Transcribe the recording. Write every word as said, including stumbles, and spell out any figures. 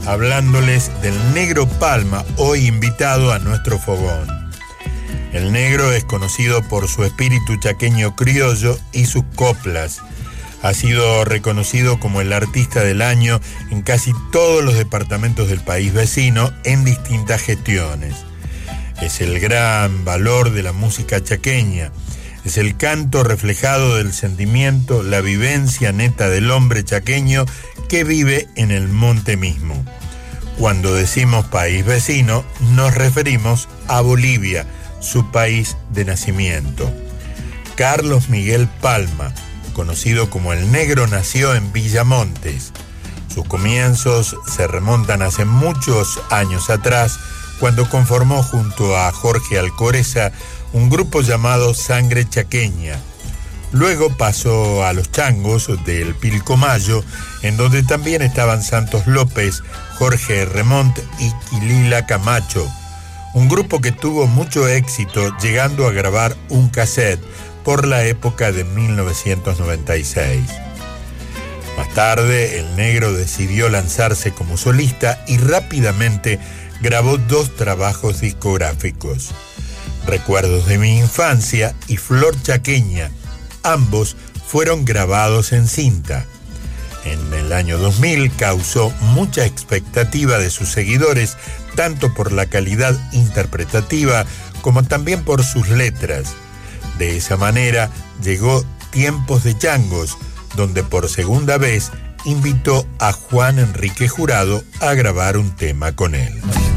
hablándoles del Negro Palma, hoy invitado a nuestro fogón. El Negro es conocido por su espíritu chaqueño criollo y sus coplas. Ha sido reconocido como el artista del año en casi todos los departamentos del país vecino en distintas gestiones. Es el gran valor de la música chaqueña. Es el canto reflejado del sentimiento, la vivencia neta del hombre chaqueño que vive en el monte mismo. Cuando decimos país vecino, nos referimos a Bolivia, su país de nacimiento. Carlos Miguel Palma, conocido como el Negro, nació en Villamontes. Sus comienzos se remontan hace muchos años atrás, cuando conformó junto a Jorge Alcoreza un grupo llamado Sangre Chaqueña. Luego pasó a los Changos del Pilcomayo, en donde también estaban Santos López, Jorge Remont y Quilila Camacho. Un grupo que tuvo mucho éxito, llegando a grabar un cassette por la época de mil novecientos noventa y seis. Más tarde, el Negro decidió lanzarse como solista y rápidamente grabó dos trabajos discográficos: Recuerdos de mi infancia y Flor Chaqueña. Ambos fueron grabados en cinta. En el año dos mil causó mucha expectativa de sus seguidores, tanto por la calidad interpretativa como también por sus letras. De esa manera llegó Tiempos de Changos, donde por segunda vez invitó a Juan Enrique Jurado a grabar un tema con él.